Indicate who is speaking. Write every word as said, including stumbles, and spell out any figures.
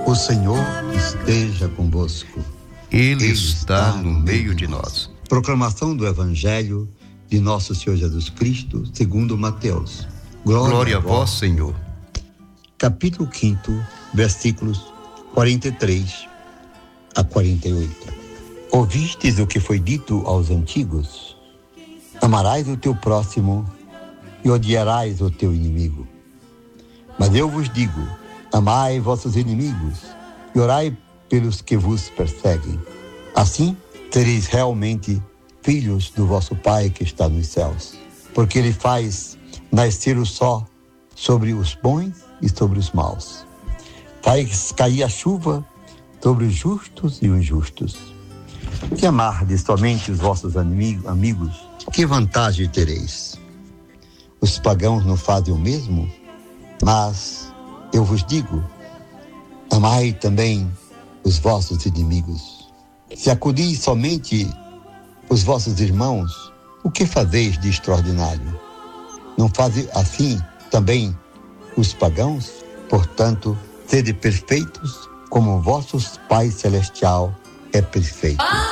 Speaker 1: O Senhor esteja convosco.
Speaker 2: Ele está no meio de nós.
Speaker 1: Proclamação do Evangelho de Nosso Senhor Jesus Cristo, segundo Mateus.
Speaker 2: Glória, Glória a vós, Senhor.
Speaker 1: Capítulo quinto, versículos quarenta e três a quarenta e oito. Ouvistes o que foi dito aos antigos? Amarás o teu próximo e odiarás o teu inimigo. Mas eu vos digo, amai vossos inimigos e orai pelos que vos perseguem. Assim, sereis realmente filhos do vosso Pai que está nos céus, porque Ele faz nascer o sol sobre os bons e sobre os maus. Faz cair a chuva sobre os justos e os injustos. Se amardes somente os vossos amigos, amigos, que vantagem tereis? Os pagãos não fazem o mesmo? Mas eu vos digo, amai também os vossos inimigos. Se acudis somente os vossos irmãos, o que fazeis de extraordinário? Não fazem assim também os pagãos? Portanto, sede perfeitos, como vosso Pai Celestial é perfeito.